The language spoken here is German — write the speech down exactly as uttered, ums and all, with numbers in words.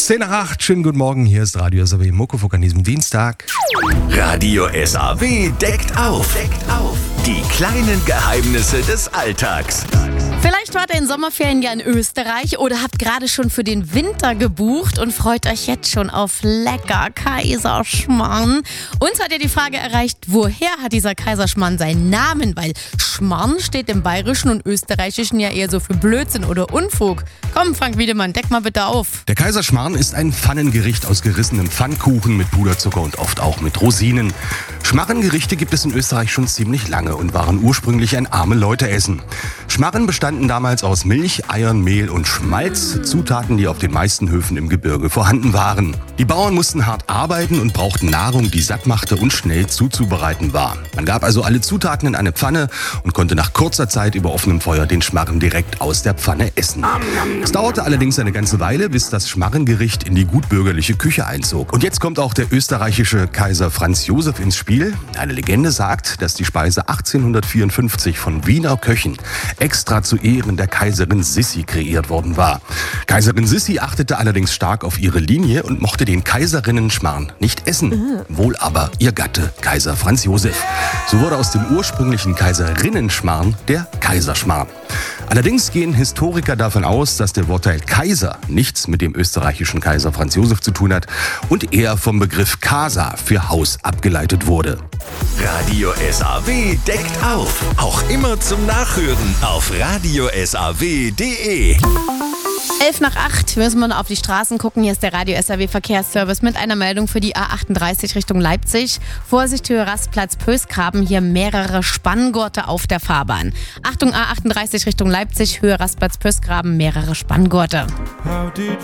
zehn nach acht, schönen guten Morgen, hier ist Radio S A W Muckefuck an diesem Dienstag. Radio S A W deckt auf. Deckt auf. Die kleinen Geheimnisse des Alltags. Vielleicht wart ihr in Sommerferien ja in Österreich oder habt gerade schon für den Winter gebucht und freut euch jetzt schon auf lecker Kaiserschmarrn. Uns hat ja die Frage erreicht, woher hat dieser Kaiserschmarrn seinen Namen? Weil Schmarrn steht im Bayerischen und Österreichischen ja eher so für Blödsinn oder Unfug. Komm, Frank Wiedemann, deck mal bitte auf. Der Kaiserschmarrn ist ein Pfannengericht aus gerissenem Pfannkuchen mit Puderzucker und oft auch mit Rosinen. Schmarrengerichte gibt es in Österreich schon ziemlich lange und waren ursprünglich ein arme Leute-Essen. Schmarren bestanden damals aus Milch, Eiern, Mehl und Schmalz, Zutaten, die auf den meisten Höfen im Gebirge vorhanden waren. Die Bauern mussten hart arbeiten und brauchten Nahrung, die satt machte und schnell zuzubereiten war. Man gab also alle Zutaten in eine Pfanne und konnte nach kurzer Zeit über offenem Feuer den Schmarren direkt aus der Pfanne essen. Es dauerte allerdings eine ganze Weile, bis das Schmarrengericht in die gutbürgerliche Küche einzog. Und jetzt kommt auch der österreichische Kaiser Franz Josef ins Spiel. Eine Legende sagt, dass die Speise achtzehnhundertvierundfünfzig von Wiener Köchen extra zu Ehren der Kaiserin Sissi kreiert worden war. Kaiserin Sissi achtete allerdings stark auf ihre Linie und mochte den Kaiserinnenschmarrn nicht essen. Wohl aber ihr Gatte, Kaiser Franz Josef. So wurde aus dem ursprünglichen Kaiserinnenschmarrn der Kaiserschmarrn. Allerdings gehen Historiker davon aus, dass der Wortteil Kaiser nichts mit dem österreichischen Kaiser Franz Josef zu tun hat und eher vom Begriff Casa für Haus abgeleitet wurde. Radio S A W deckt auf. Auch immer zum Nachhören auf radio S A W punkt de. elf nach acht, müssen wir auf die Straßen gucken. Hier ist der Radio S A W Verkehrsservice mit einer Meldung für die A achtunddreißig Richtung Leipzig. Vorsicht, Höhe Rastplatz Pösgraben, hier mehrere Spanngurte auf der Fahrbahn. Achtung, A achtunddreißig Richtung Leipzig, Höhe Rastplatz Pösgraben, mehrere Spanngurte. How did